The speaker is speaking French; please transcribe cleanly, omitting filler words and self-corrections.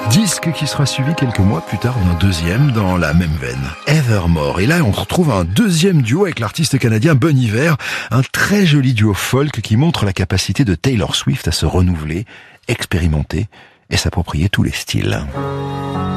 Disque qui sera suivi quelques mois plus tard d'un deuxième dans la même veine, Evermore. Et là, on retrouve un deuxième duo avec l'artiste canadien Bon Iver, un très joli duo folk qui montre la capacité de Taylor Swift à se renouveler, expérimenter et s'approprier tous les styles.